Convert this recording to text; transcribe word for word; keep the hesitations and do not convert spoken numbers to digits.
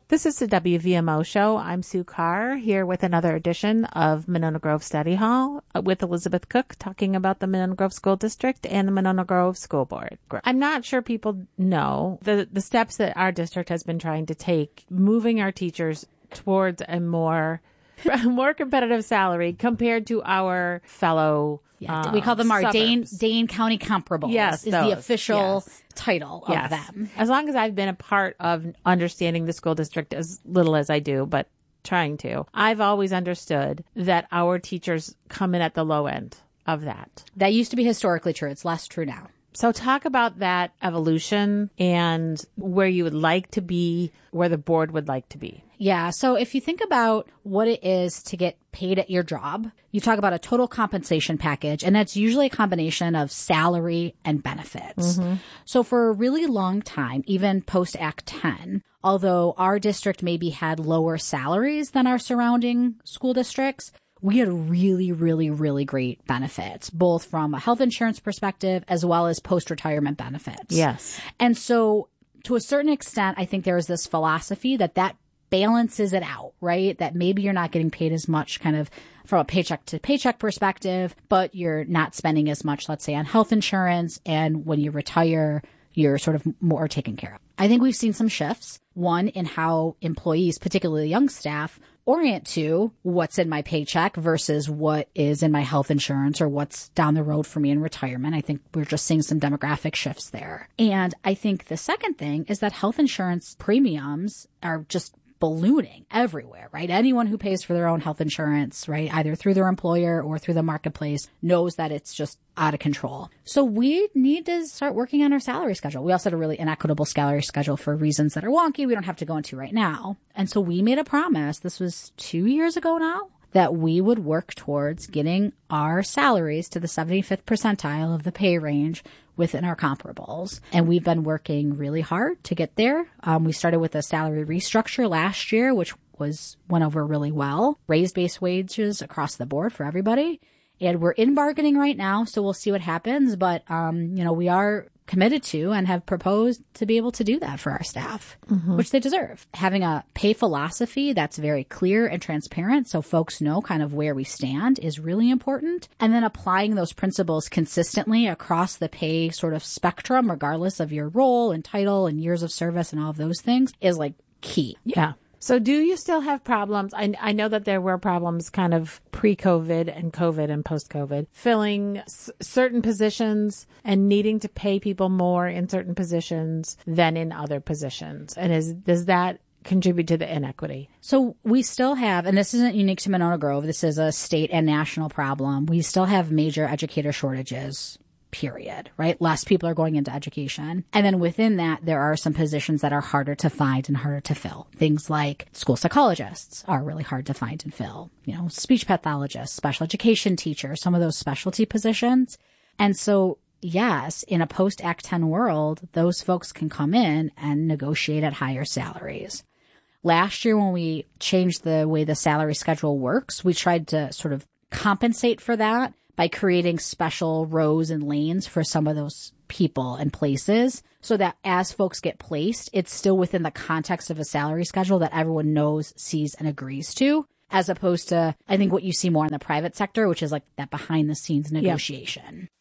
This is the W V M O show. I'm Sue Carr here with another edition of Monona Grove Study Hall with Elizabeth Cook talking about the Monona Grove School District and the Monona Grove School Board. I'm not sure people know the, the steps that our district has been trying to take, moving our teachers towards a more more competitive salary compared to our fellow Yeah, um, we call them our Dane, suburbs. Dane County comparables. Yes, is those. the official Yes. title of Yes. them. As long as I've been a part of understanding the school district as little as I do, but trying to, I've always understood that our teachers come in at the low end of that. That used to be historically true. It's less true now. So talk about that evolution and where you would like to be, where the board would like to be. Yeah. So if you think about what it is to get paid at your job, you talk about a total compensation package, and that's usually a combination of salary and benefits. Mm-hmm. So for a really long time, even post Act ten, although our district maybe had lower salaries than our surrounding school districts, we had really, really, really great benefits, both from a health insurance perspective as well as post-retirement benefits. Yes. And so to a certain extent, I think there's this philosophy that that balances it out, right? That maybe you're not getting paid as much kind of from a paycheck to paycheck perspective, but you're not spending as much, let's say, on health insurance. And when you retire, you're sort of more taken care of. I think we've seen some shifts. One, in how employees, particularly young staff, orient to what's in my paycheck versus what is in my health insurance or what's down the road for me in retirement. I think we're just seeing some demographic shifts there. And I think the second thing is that health insurance premiums are just ballooning everywhere, right? Anyone who pays for their own health insurance, right, either through their employer or through the marketplace, knows that it's just out of control. So we need to start working on our salary schedule. We also had a really inequitable salary schedule for reasons that are wonky we don't have to go into right now. And so we made a promise, this was two years ago now, that we would work towards getting our salaries to the seventy-fifth percentile of the pay range within our comparables. And we've been working really hard to get there. Um, we started with a salary restructure last year, which was went over really well. Raised base wages across the board for everybody. And we're in bargaining right now, so we'll see what happens. But, um, you know, we are committed to and have proposed to be able to do that for our staff, mm-hmm. which they deserve. Having a pay philosophy that's very clear and transparent so folks know kind of where we stand is really important. And then applying those principles consistently across the pay sort of spectrum, regardless of your role and title and years of service and all of those things, is like key. Yeah. So do you still have problems? I, I know that there were problems kind of pre-COVID and COVID and post-COVID, filling s- certain positions and needing to pay people more in certain positions than in other positions. And is does that contribute to the inequity? So we still have, and this isn't unique to Monona Grove, this is a state and national problem. We still have major educator shortages. Period, right? Less people are going into education. And then within that, there are some positions that are harder to find and harder to fill. Things like school psychologists are really hard to find and fill. You know, speech pathologists, special education teachers, some of those specialty positions. And so, yes, in a post-Act ten world, those folks can come in and negotiate at higher salaries. Last year, when we changed the way the salary schedule works, we tried to sort of compensate for that by creating special rows and lanes for some of those people and places so that as folks get placed, it's still within the context of a salary schedule that everyone knows, sees, and agrees to, as opposed to, I think, what you see more in the private sector, which is like that behind the scenes negotiation.